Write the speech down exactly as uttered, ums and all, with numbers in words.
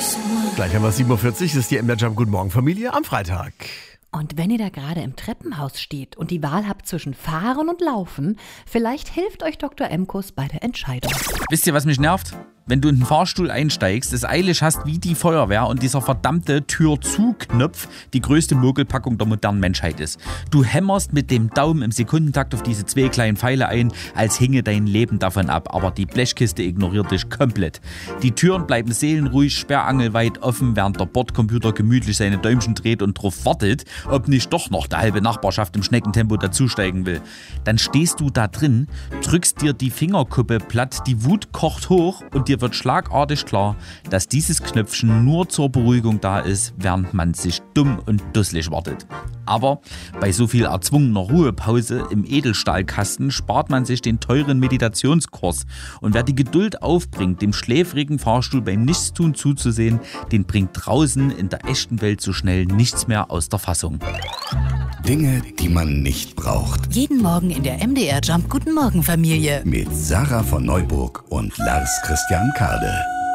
Gleich haben wir sieben Uhr vierzig, das ist die M D R Jump Guten Morgen Familie am Freitag. Und wenn ihr da gerade im Treppenhaus steht und die Wahl habt zwischen Fahren und Laufen, vielleicht hilft euch Doktor Emkus bei der Entscheidung. Wisst ihr, was mich nervt? Wenn du in den Fahrstuhl einsteigst, es eilig hast wie die Feuerwehr und dieser verdammte Tür-zu-Knopf die größte Mogelpackung der modernen Menschheit ist. Du hämmerst mit dem Daumen im Sekundentakt auf diese zwei kleinen Pfeile ein, als hinge dein Leben davon ab, aber die Blechkiste ignoriert dich komplett. Die Türen bleiben seelenruhig, sperrangelweit offen, während der Bordcomputer gemütlich seine Däumchen dreht und drauf wartet, ob nicht doch noch die halbe Nachbarschaft im Schneckentempo dazusteigen will. Dann stehst du da drin, drückst dir die Fingerkuppe platt, die Wut kocht hoch und dir wird schlagartig klar, dass dieses Knöpfchen nur zur Beruhigung da ist, während man sich dumm und dusselig wartet. Aber bei so viel erzwungener Ruhepause im Edelstahlkasten spart man sich den teuren Meditationskurs. Und wer die Geduld aufbringt, dem schläfrigen Fahrstuhl beim Nichtstun zuzusehen, den bringt draußen in der echten Welt so schnell nichts mehr aus der Fassung. Dinge, die man nicht braucht. Jeden Morgen in der M D R Jump Guten Morgen Familie. Mit Sarah von Neuburg und Lars Christian Kade.